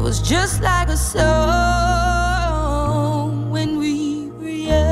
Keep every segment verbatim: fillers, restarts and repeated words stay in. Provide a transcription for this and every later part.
was just like a song when we were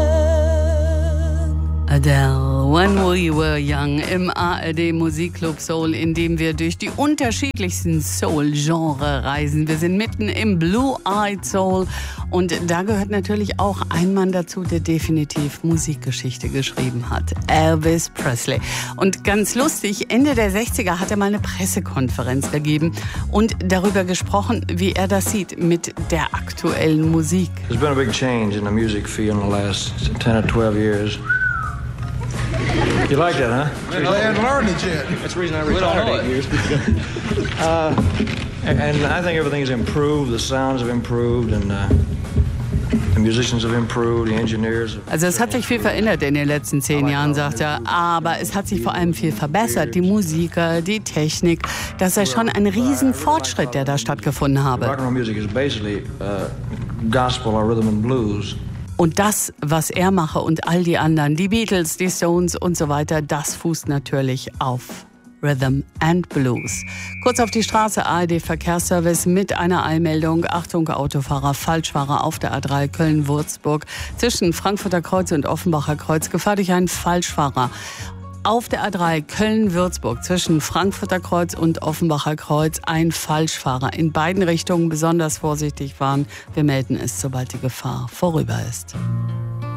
young. Adele, When We Were Young im A R D Musikclub Soul, in dem wir durch die unterschiedlichsten Soul-Genre reisen. Wir sind mitten im Blue-Eyed Soul und da gehört natürlich auch ein Mann dazu, der definitiv Musikgeschichte geschrieben hat. Elvis Presley. Und ganz lustig, Ende der sechziger hat er mal eine Pressekonferenz gegeben und darüber gesprochen, wie er das sieht mit der aktuellen Musik. There's been a big change in the music field in the last ten or twelve years. You like that, huh? I hadn't learned it yet. That's the reason I retired eight years. uh, and I think everything's improved. The sounds have improved, and uh, the musicians have improved. The engineers. Also es hat sich viel verändert in den letzten zehn Jahren, sagt er. Aber es hat sich vor allem viel verbessert. Die Musiker, die Technik. Das sei schon ein riesen Fortschritt, der da stattgefunden habe. Rock and roll music is basically uh, gospel or rhythm and blues. Und das, was er mache und all die anderen, die Beatles, die Stones und so weiter, das fußt natürlich auf Rhythm and Blues. Kurz auf die Straße, A R D Verkehrsservice mit einer Eilmeldung. Achtung, Autofahrer, Falschfahrer auf der A drei Köln-Würzburg. Zwischen Frankfurter Kreuz und Offenbacher Kreuz gefahr durch einen Falschfahrer. Auf der A drei Köln-Würzburg zwischen Frankfurter Kreuz und Offenbacher Kreuz ein Falschfahrer. In beiden Richtungen besonders vorsichtig fahren. Wir melden es, sobald die Gefahr vorüber ist.